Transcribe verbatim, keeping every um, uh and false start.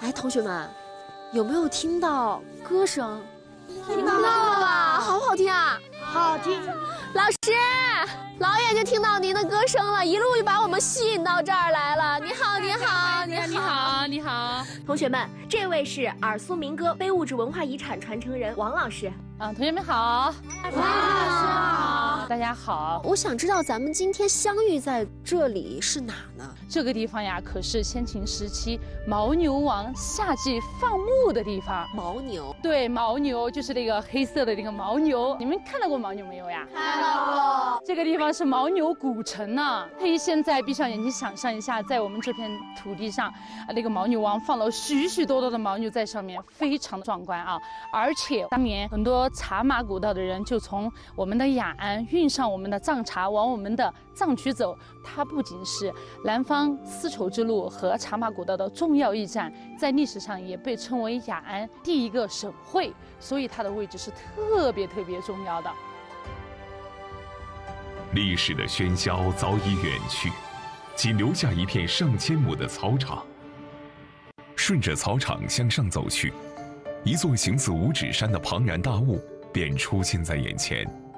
哎，同学们，有没有听到歌声？ 听到了吧？ 好不好听啊？ 好听。 老师，老远就听到您的歌声了，一路就把我们吸引到这儿来了。你好，你好， 你好，你好，你好。 同学们，这位是尔苏民歌非物质文化遗产传承人王老师。 啊，同学们好。 王老师好。 大家好。 我想知道咱们今天相遇在这里是哪呢？ 这个地方呀，可是先秦时期牦牛王夏季放牧的地方。 牦牛？ 对，牦牛就是那个黑色的那个牦牛。你们看到过牦牛没有呀？ 看到过。 这个地方是牦牛古城呢。可以现在闭上眼睛想象一下，在我们这片土地上，啊，那个牦牛王放了许许多多的牦牛在上面，非常的壮观啊！而且当年很多茶马古道的人就从我们的雅安运上我们的藏茶往我们的藏区走，它不仅是南方丝绸之路和茶马古道的重要驿站，在历史上也被称为雅安第一个省会，所以它的位置是特别特别重要的。 历史的喧嚣早已远去，仅留下一片上千亩的操场。顺着操场向上走去，一座形似五指山的庞然大物便出现在眼前。